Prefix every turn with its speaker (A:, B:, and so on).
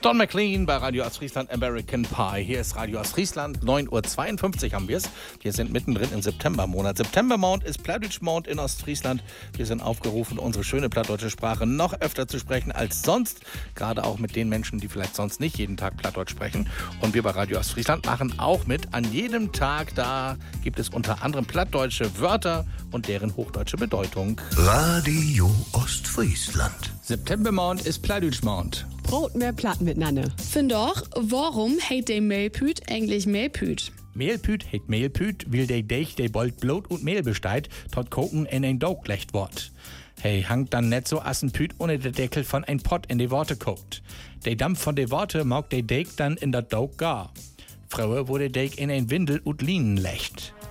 A: Don McLean bei Radio Ostfriesland American Pie. Hier ist Radio Ostfriesland, 9.52 Uhr haben wir es. Wir sind mittendrin im Septembermonat. Septembermonat ist Plattdeutschmonat in Ostfriesland. Wir sind aufgerufen, unsere schöne plattdeutsche Sprache noch öfter zu sprechen als sonst. Gerade auch mit den Menschen, die vielleicht sonst nicht jeden Tag Plattdeutsch sprechen. Und wir bei Radio Ostfriesland machen auch mit. An jedem Tag, da gibt es unter anderem plattdeutsche Wörter und deren hochdeutsche Bedeutung.
B: Radio Ostfriesland.
A: Septembermonat ist Plattdeutschmonat.
C: Brot mehr platt miteinander.
D: Find doch, warum heet de Mehlpüt eigentlich Mehlpüt?
A: Mehlpüt heet Mehlpüt, weil de Deich de Bolt Blut und Mehl besteit, tot koken in ein Daug lecht wort. Hey, hangt dann net so Assenpüt ohne de Deckel von ein Pott in de Worte kokt. De Dampf von de Worte mag de Deig dann in dat Daug gar. Früher wurde Deig in ein Windel und Linen lecht.